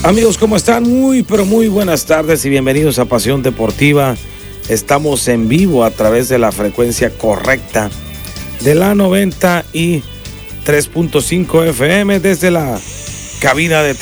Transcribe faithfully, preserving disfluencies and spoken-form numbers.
Amigos, ¿cómo están? Muy, pero muy buenas tardes y bienvenidos a Pasión Deportiva. Estamos en vivo a través de la frecuencia correcta de la noventa y tres punto cinco F M desde la cabina de